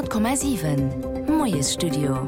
100,7 Moes Studio.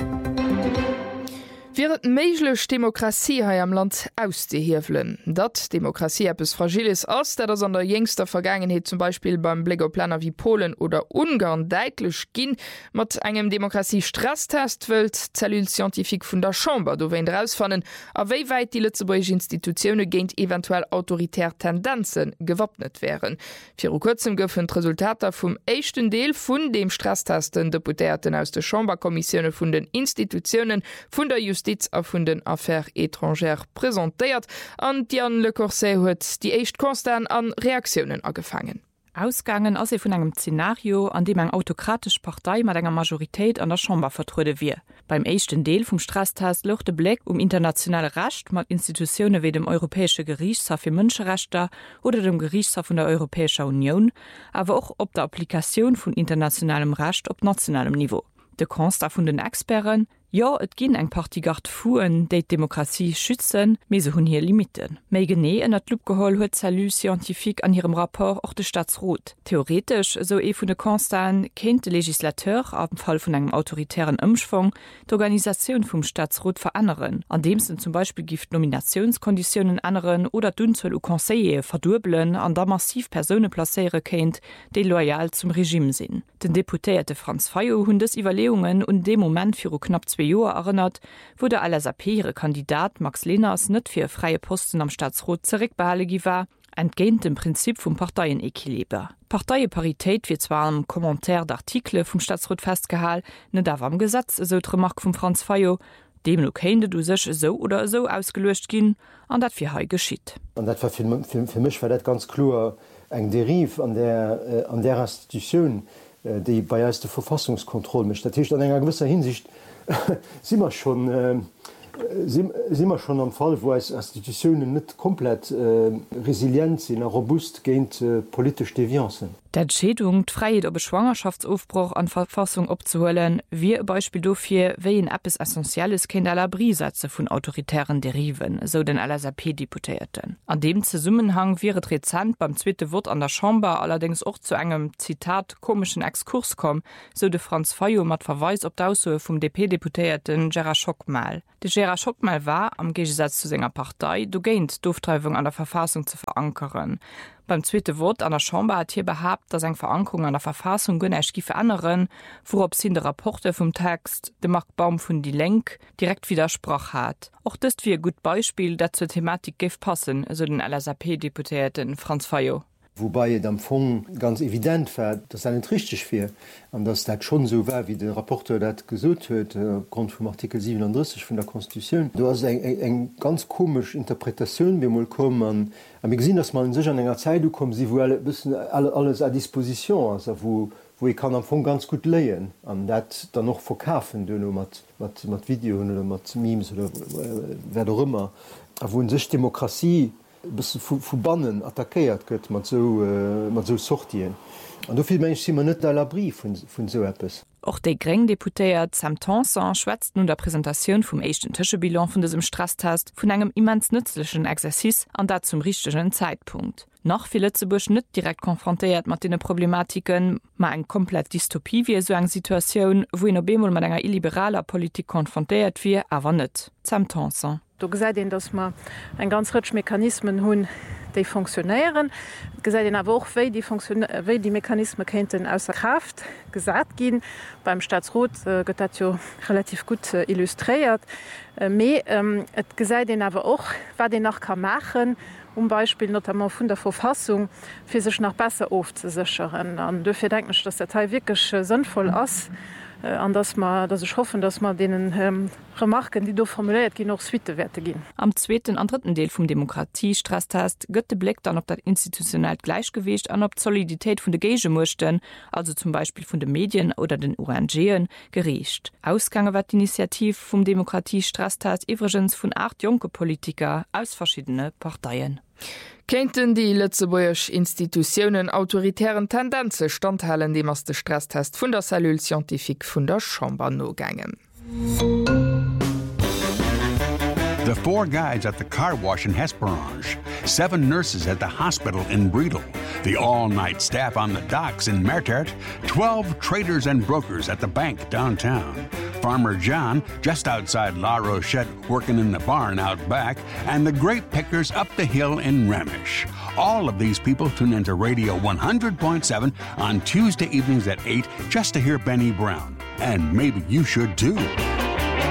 Wir méiglech Demokratie ha am Land auszuhirflen. Dat Demokratie etwas Fragiles ass, dat ass an der jngster Vergangenheit zum Beispiel beim Blick op Länder wie Polen oder Ungarn deitlech ginn, mat engem Demokratie-Stresstest wëlt Zellulscientifik vun der Chamber do wen rausfannen, a wéi weit die Lützeburgische Institutionioune géint eventuell autoritär Tendenzen gewappnet wären. Fir kurzem goufen Resultater vum échten Deel vun dem Stresstesten Deputéierten aus der Chamberkommissionne vun den Institutionen vun der Justiz a vun den Affaires étrangères präsentéiert, an Diane Le Corset huet die echt konstant an Reaktionen agefangen. Ausgangen as vun engem Szenario, an dem eng autokratisch Partei mat enger Majoritéit an der Chamber vertrude wie. Beim echten Deel vum Stresstest lochte Blick internationale Recht mat Institutionune wie dem Europäesche Gerichtshof fir Mënscherechter oder dem Gerichtshof vun der Europäischer Union, awer auch op der Applikation vun internationalem Recht op nationalem Niveau. De Constat vun den Experten: ja, et ginn eng Partigard Fuen, déi Demokratie schützen, me se hunn hier Limiten. Méi gené ënnert Lupp huet Zellulscientifik an ihrem Rapport och de Staatsrot. Theoretisch, so vun de Constan, kennt de Legislateur am Fall vun engem autoritären Ëmschwung d'Organisationun vum Staatsrot veranderen, an dem sind zum Beispiel gift Nominationskonditionen anderen oder dunzel u Conseiller verdurbelen, an der massiv Personen placéiere kennt, déi loyal zum Regime sinn. Den Deputéierte Franz Fayo hunn des Iwerleungen und dem Moment fir knapp 2 Jahre erinnert, wo der LSAP ihre Kandidat Max Lehners net fir freie Posten am Staatsrot zurückbehalten war, entgehend dem Prinzip vum Parteienequilibre. Parteieparitéit wird zwar am Kommentar d'Artikel vum Staatsrot festgehalten, net awer am Gesetz, so d'Remark vum Franz Fayo, dem no kennte du sech so oder so ausgelöscht ginn, an dat fir hei geschiet. Und dat war für mich war dat ganz klar eng Deriv an der Institution, die bei der Verfassungskontrolle mischt. Dat an enger gewisser Hinsicht si immer schon am Fall, wo es Institutionen net komplett resilient sind, robust géint politisch Deviancen. D'Entschädung d'Freiheit op Schwangerschaftsaufbruch an Verfassung opzuholen, wie e Beispiel dofir wéi en Appes essentielles kind à l'abri-Sätze vun autoritären Deriven, so den LSAP-Deputéierten. An dem Zusammenhang wäret rezent beim zweite Wort an der Chamber allerdings auch zu engem Zitat komischen Exkurs kom, so de Franz Fayo mat Verweis op d'Aussue vum DP-Deputéierten Gerard Schockmal. De Gerard Schockmal war, am Gegensatz zu senger Partei, do géint d'Oftreibung an der Verfassung zu verankeren. Beim zweite Wort an der Chamber hat hier behauptet, dass eng Verankerung an der Verfassung gënnech gi veranderen, worop sinn de Rapporte vom Text de Marktbaum vun die Lenk direkt widersprach hat. Auch das wie gut Beispiel, dat zur Thematik gif passen, so den LSAP-Deputierten Franz Fayo. Wobei am Fong ganz evident war, dass er nicht richtig wäre und dass das schon so war, wie der Rapporteur das gesagt hat, aufgrund vom Artikel 37 von der Konstitution. Du hast eine ganz komische Interpretation, wie wir kommen. Und wir sehen, dass man in solch einer Zeit kommt, wo alles à disposition, also wo ich kann am Fong ganz gut lesen und das dann noch verkaufen, mit Video oder mit Memes oder wer auch immer. Wo in sich Demokratie vu Bannen attackéiert gëtt mat so sortien. An do viel mensch si man net a l'abri vun so Appes. Och déi Greng Deputéiert Sam Tanson schwätzt nun der Präsentatiun vum echten Tëschebilan vun desem Stresstest vun engem immens nützlichen Exercis an dat zum richtigen Zeitpunkt. Noch viel Lützeburg net direkt konfrontiert mat de Problematiken, ma eng komplett Dystopie wie so eng Situationun, wo en Bemol mat enger illiberaler Politik konfrontiert wie awer net. Sam Tanson. Du gesagt, dass man ein ganz rich Mechanismen hun, die funktionieren. Gesagt aber auch, wie die Mechanismen könnten außer Kraft gesagt gehen. Beim Staatsrot wird das ja relativ gut illustriert. Es gesagt aber auch, was die noch machen kann, Beispiel notamment von der Verfassung, für sich noch besser aufzusichern. Und dafür denke ich, dass der Teil wirklich sinnvoll ist. An dass ich hoffe, dass man denen Remarken, die du formuliert, die noch Suitewerte gehen. Am zweiten und dritten Deel vom Demokratie-Stresstest gëtt de Blick dann op dat institutionell Gleichgewicht an op Solidität vun de Gegemuchten, also zum Beispiel vun de Medien oder den ONGen, gerecht. Ausgange wat Initiativ vom Demokratie-Stresstest iwregens vun 8 junge Politiker aus verschiedene Parteien. Kennten die Lützeburgsch Institutionen autoritären Tendenze standhalten, dem aus der Stresstest vun der Zellulscientifik vun der Chamber nogängen. The four guys at the car wash in Hesperange 7 nurses at the hospital in Bredel, the all-night staff on the docks in Mertert, 12 traders and brokers at the bank downtown, Farmer John just outside La Rochette working in the barn out back, and the grape pickers up the hill in Remish. All of these people tune into Radio 100.7 on Tuesday evenings at 8 just to hear Benny Brown. And maybe you should too.